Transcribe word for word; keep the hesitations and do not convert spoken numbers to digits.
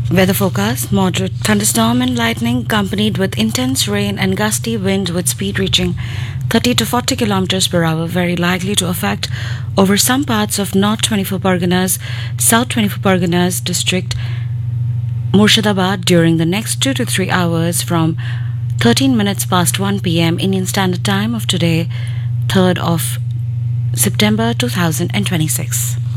Weather forecast: moderate thunderstorm and lightning accompanied with intense rain and gusty wind with speed reaching thirty to forty kilometers per hour, very likely to affect over some parts of North twenty-four Parganas, South twenty-four Parganas district, Murshidabad during the next two to three hours from thirteen minutes past one p m. Indian Standard Time of today, third of September two thousand twenty-six.